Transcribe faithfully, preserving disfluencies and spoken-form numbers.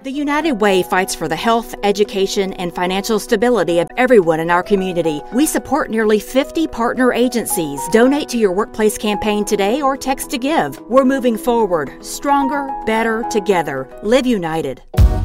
The United Way fights for the health, education, and financial stability of everyone in our community. We support nearly fifty partner agencies. Donate to your workplace campaign today or text to give. We're moving forward, stronger, better, together. Live United.